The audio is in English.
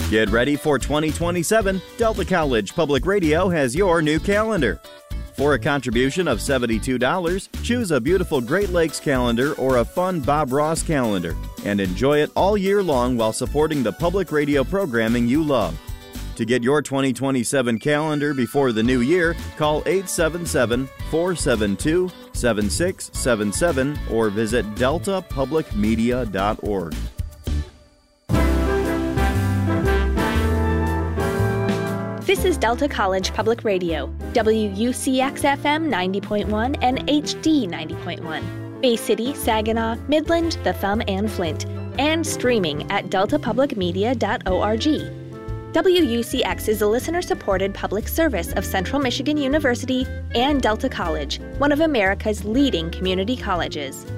Get ready for 2027. Delta College Public Radio has your new calendar. For a contribution of $72, choose a beautiful Great Lakes calendar or a fun Bob Ross calendar and enjoy it all year long while supporting the public radio programming you love. To get your 2027 calendar before the new year, call 877-472-7677 or visit deltapublicmedia.org. This is Delta College Public Radio, WUCX-FM 90.1 and HD 90.1, Bay City, Saginaw, Midland, The Thumb, and Flint, and streaming at deltapublicmedia.org. WUCX is a listener-supported public service of Central Michigan University and Delta College, one of America's leading community colleges.